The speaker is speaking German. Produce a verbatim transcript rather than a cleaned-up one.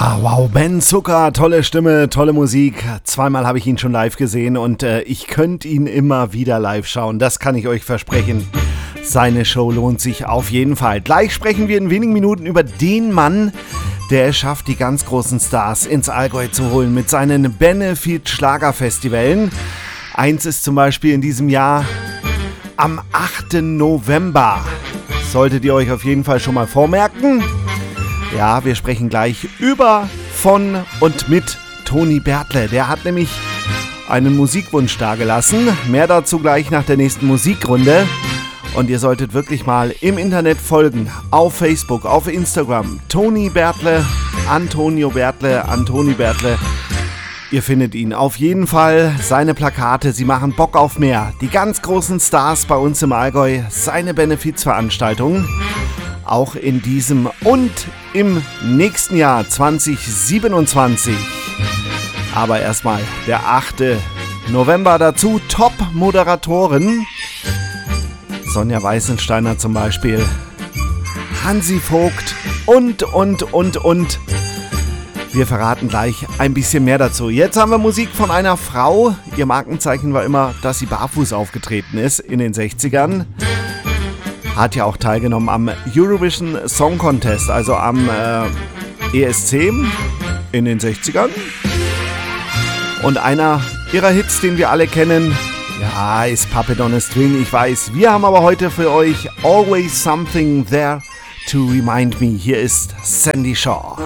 Ja, wow, Ben Zucker, tolle Stimme, tolle Musik. Zweimal habe ich ihn schon live gesehen und äh, ich könnte ihn immer wieder live schauen. Das kann ich euch versprechen. Seine Show lohnt sich auf jeden Fall. Gleich sprechen wir in wenigen Minuten über den Mann, der es schafft, die ganz großen Stars ins Allgäu zu holen mit seinen Benefit-Schlagerfestivalen. Eins ist zum Beispiel in diesem Jahr am achten November. Solltet ihr euch auf jeden Fall schon mal vormerken. Ja, wir sprechen gleich über, von und mit Toni Bertle. Der hat nämlich einen Musikwunsch dagelassen. Mehr dazu gleich nach der nächsten Musikrunde. Und ihr solltet wirklich mal im Internet folgen. Auf Facebook, auf Instagram. Toni Bertle, Antonio Bertle, Antoni Bertle. Ihr findet ihn auf jeden Fall. Seine Plakate, sie machen Bock auf mehr. Die ganz großen Stars bei uns im Allgäu. Seine Benefizveranstaltungen. Auch in diesem und im nächsten Jahr zwanzig siebenundzwanzig. Aber erstmal der achte November dazu. Top-Moderatoren. Sonja Weißensteiner zum Beispiel. Hansi Vogt und, und, und, und. Wir verraten gleich ein bisschen mehr dazu. Jetzt haben wir Musik von einer Frau. Ihr Markenzeichen war immer, dass sie barfuß aufgetreten ist in den sechzigern. Hat ja auch teilgenommen am Eurovision Song Contest, also am äh, E S C in den sechzigern. Und einer ihrer Hits, den wir alle kennen, ja, ist Puppet on a String, ich weiß. Wir haben aber heute für euch Always Something There to Remind Me. Hier ist Sandy Shaw.